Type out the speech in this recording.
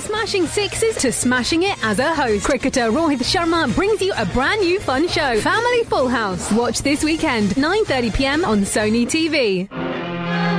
smashing sixes to smashing it as a host, cricketer Rohit Sharma brings you a brand new fun show, Family Full House. Watch this weekend, 9:30 p.m. on Sony TV.